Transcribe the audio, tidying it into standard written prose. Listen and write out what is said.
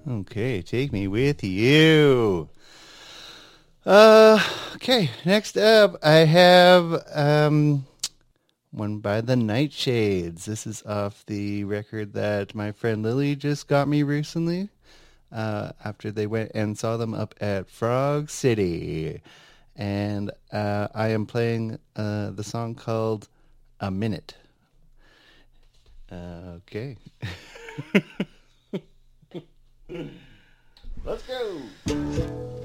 Okay, take me with you. Okay, next up I have one by the Nightshades. This is off the record that my friend Lily just got me recently. After they went and saw them up at Frog City. And I am playing the song called A Minute. Okay. Let's go.